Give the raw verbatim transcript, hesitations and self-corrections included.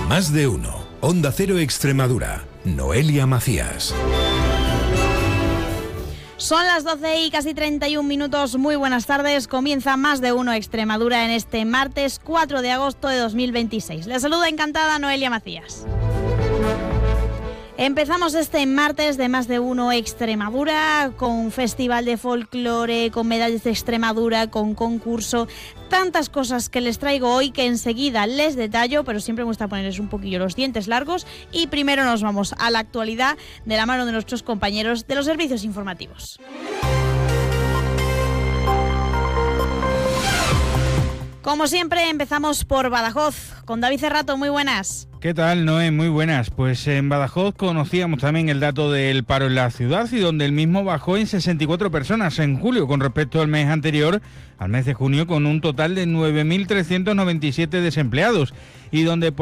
Más de uno. Onda Cero Extremadura. Noelia Macías. Son las doce y casi treinta y un minutos. Muy buenas tardes. Comienza Más de Uno Extremadura en este martes cuatro de agosto de dos mil veintiséis. Les saluda encantada Noelia Macías. Empezamos este martes de Más de Uno Extremadura con festival de folclore, con medallas de Extremadura, con concurso, tantas cosas que les traigo hoy que enseguida les detallo, pero siempre me gusta ponerles un poquillo los dientes largos y primero nos vamos a la actualidad de la mano de nuestros compañeros de los servicios informativos. Como siempre, empezamos por Badajoz, con David Cerrato. Muy buenas. ¿Qué tal, Noé? Muy buenas. Pues en Badajoz conocíamos también el dato del paro en la ciudad y donde el mismo bajó en sesenta y cuatro personas en julio con respecto al mes anterior, al mes de junio, con un total de nueve mil trescientos noventa y siete desempleados y donde